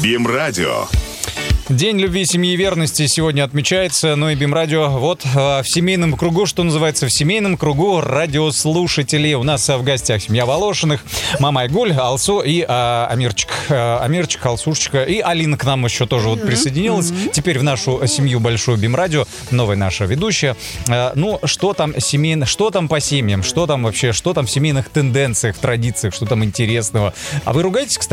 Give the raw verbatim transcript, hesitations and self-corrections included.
БИМ-радио. День любви, семьи и верности сегодня отмечается. Ну и БИМ-радио вот в семейном кругу, что называется, в семейном кругу радиослушателей. У нас в гостях семья Волошиных, мама Айгуль, Алсу и а, Амирчик. А, Амирчик, Алсушечка и Алина к нам еще тоже вот присоединилась. Теперь в нашу семью большую БИМ-радио, новая наша ведущая. А, ну, что там семейно, что там по семьям, что там вообще, что там в семейных тенденциях, в традициях, что там интересного. А вы ругаетесь, кстати?